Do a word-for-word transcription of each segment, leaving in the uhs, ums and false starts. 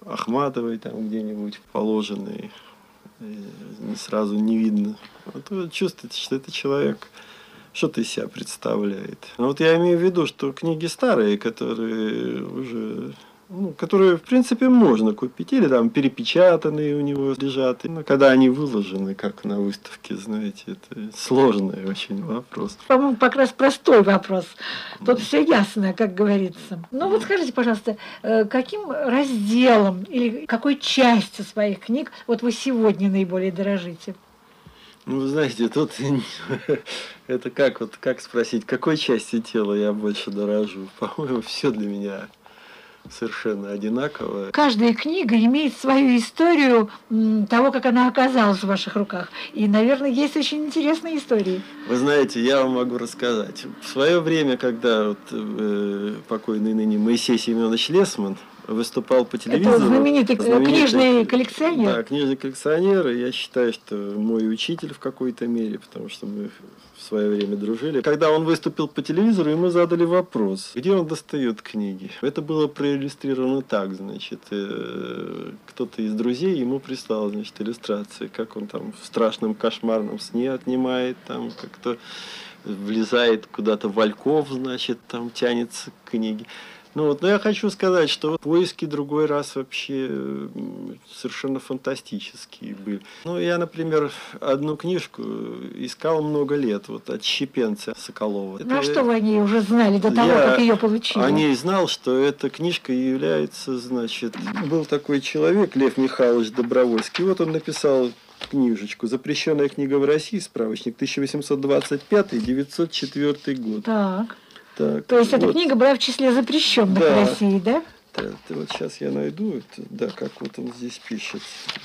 Ахматовой там где-нибудь положенной, не сразу не видно. Вот вы чувствуете, что это человек что-то из себя представляет. Но вот я имею в виду, что книги старые, которые уже... Ну, которые, в принципе, можно купить, или там перепечатанные у него лежат. Но когда они выложены, как на выставке, знаете, это сложный очень вопрос. По-моему, как раз простой вопрос. Тут все ясно, как говорится. Ну вот скажите, пожалуйста, каким разделом или какой частью своих книг вот вы сегодня наиболее дорожите? Ну, вы знаете, тут это как вот как спросить, какой части тела я больше дорожу? По-моему, все для меня совершенно одинаково. Каждая книга имеет свою историю того, как она оказалась в ваших руках. И, наверное, есть очень интересные истории. Вы знаете, я вам могу рассказать. В свое время, когда вот, э, покойный ныне Моисей Семенович Лесман выступал по телевизору. Это знаменитый, знаменитый книжный коллекционер. Да, книжный коллекционер. И я считаю, что мой учитель в какой-то мере, потому что мы в свое время дружили. Когда он выступил по телевизору, ему задали вопрос, где он достает книги. Это было проиллюстрировано так, значит, кто-то из друзей ему прислал, значит, иллюстрации, как он там в страшном кошмарном сне отнимает, там как-то влезает куда-то в ольков, значит, там тянется к книге. Ну вот, но я хочу сказать, что поиски другой раз вообще совершенно фантастические были. Ну, я, например, одну книжку искал много лет, вот «Отщепенцы» Соколова. Ну, а что вы о ней уже знали до того, я как ее получили? О ней знал, что эта книжка является, значит, был такой человек, Лев Михайлович Добровольский, вот он написал книжечку «Запрещенная книга в России», справочник, тысяча восемьсот двадцать пятый — девятьсот четвёртый год. Так. Так, то есть вот. Эта книга была в числе запрещенных да. в России, да? Да, вот сейчас я найду, это, да, как вот он здесь пишет.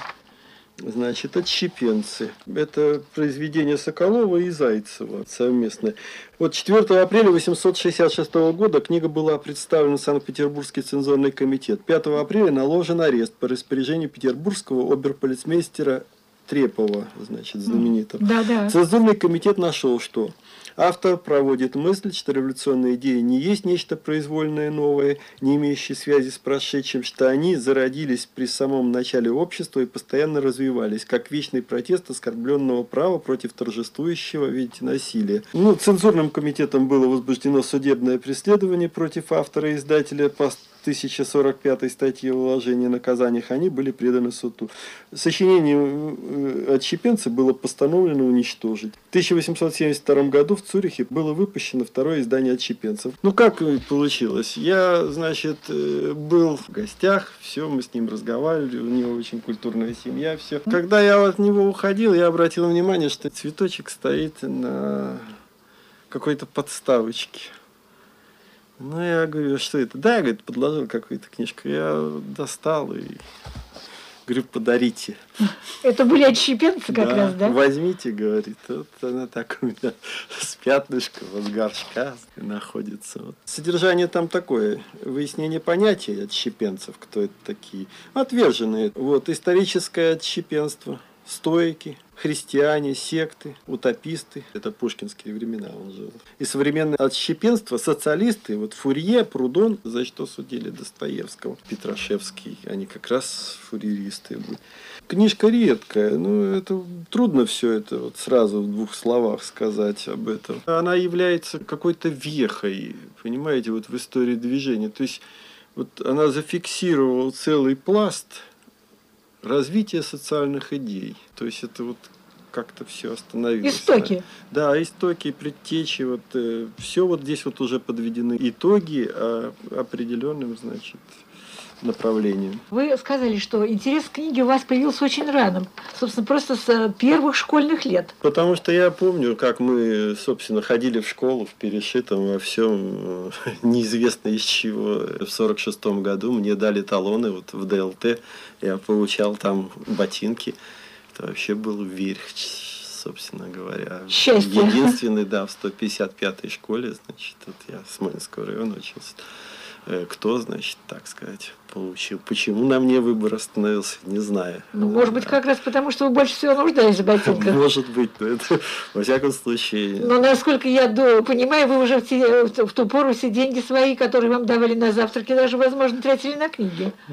Значит, «Отщепенцы». Это произведение Соколова и Зайцева совместное. Вот четвёртого апреля восемьсот шестьдесят шестого года книга была представлена в Санкт-Петербургский цензурный комитет. пятого апреля наложен арест по распоряжению петербургского оберполицмейстера Трепова, значит, знаменитого. Да, да. Цензурный комитет нашел, что автор проводит мысль, что революционные идеи не есть нечто произвольное новое, не имеющее связи с прошедшим, что они зародились при самом начале общества и постоянно развивались, как вечный протест оскорбленного права против торжествующего, видите, насилия. Ну, цензурным комитетом было возбуждено судебное преследование против автора и издателя по тысяча сорок пятой статье уложения о наказаниях, они были преданы суду. Сочинение «Отщепенцы» было постановлено уничтожить. В тысяча восемьсот семьдесят втором году в Цюрихе было выпущено второе издание «Отщепенцев». Ну, как получилось? Я, значит, был в гостях, все, мы с ним разговаривали, у него очень культурная семья, все. Когда я от него уходил, я обратил внимание, что цветочек стоит на какой-то подставочке. Ну, я говорю, что это? Да, говорит, подложил какую-то книжку. Я достал и говорю, подарите. Это были отщепенцы как да, раз, да? Возьмите, говорит. Вот она так у меня с пятнышком, вот горшка находится. Вот. Содержание там такое. Выяснение понятия отщепенцев, кто это такие. Отверженные. Вот, историческое отщепенство. Стоики, христиане, секты, утописты. Это пушкинские времена он жил. И современное отщепенство, социалисты, вот Фурье, Прудон, за что судили Достоевского, Петрашевский, они как раз фурьеристы были. Книжка редкая, ну это трудно все это вот сразу в двух словах сказать об этом. Она является какой-то вехой, понимаете, вот в истории движения. То есть вот она зафиксировала целый пласт развитие социальных идей. То есть это вот как-то все остановилось. Истоки. Да, истоки, предтечи. Вот, э, все вот здесь вот уже подведены итоги а, определенным, значит, направлением. Вы сказали, что интерес к книге у вас появился очень рано. Собственно, просто с первых школьных лет. Потому что я помню, как мы, собственно, ходили в школу в перешитом во всем, неизвестно из чего. В сорок шестом году мне дали талоны вот в Дэ Эл Тэ. Я получал там ботинки. Это вообще был верх, собственно говоря. Счастье. Единственный, да, в сто пятьдесят пятой школе, значит, вот я с Смоленского района учился. Кто, значит, так сказать, получил. Почему на мне выбор остановился, не знаю. Ну, может быть, как раз потому, что вы больше всего нуждались в ботинках. Может быть, но это, во всяком случае... Но, насколько я понимаю, вы уже в, те, в ту пору все деньги свои, которые вам давали на завтраки, даже, возможно, тратили на книги.